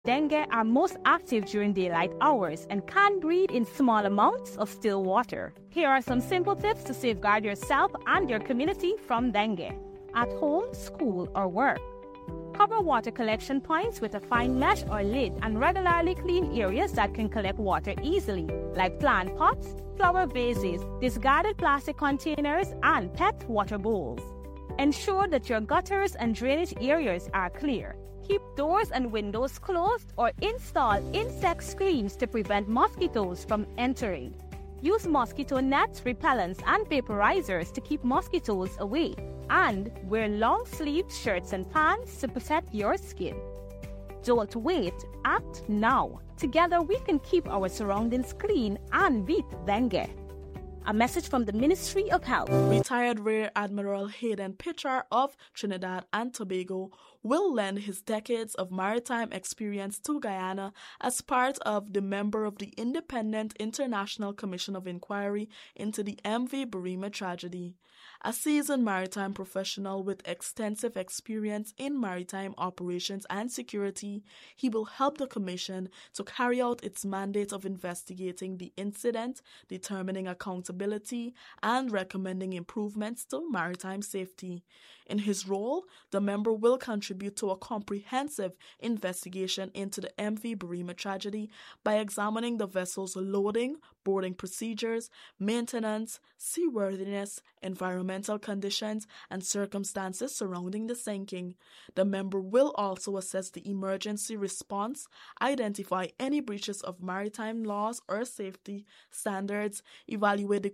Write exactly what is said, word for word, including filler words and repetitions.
Dengue are most active during daylight hours and can breed in small amounts of still water. Here are some simple tips to safeguard yourself and your community from dengue. At home, school, or work, cover water collection points with a fine mesh or lid and regularly clean areas that can collect water easily, like plant pots, flower vases, discarded plastic containers, and pet water bowls. Ensure that your gutters and drainage areas are clear. Keep doors and windows closed or install insect screens to prevent mosquitoes from entering. Use mosquito nets, repellents, and vaporizers to keep mosquitoes away. And wear long-sleeved shirts and pants to protect your skin. Don't wait, act now. Together we can keep our surroundings clean and beat dengue. A message from the Ministry of Health. Retired Rear Admiral Hayden Pitcher of Trinidad and Tobago will lend his decades of maritime experience to Guyana as part of the member of the Independent International Commission of Inquiry into the M V Burima tragedy. A seasoned maritime professional with extensive experience in maritime operations and security, he will help the Commission to carry out its mandate of investigating the incident, determining accountability, and recommending improvements to maritime safety. In his role, the member will contribute to a comprehensive investigation into the M V Burima tragedy by examining the vessel's loading, boarding procedures, maintenance, seaworthiness, environmental conditions, and circumstances surrounding the sinking. The member will also assess the emergency response, identify any breaches of maritime laws or safety standards, evaluate the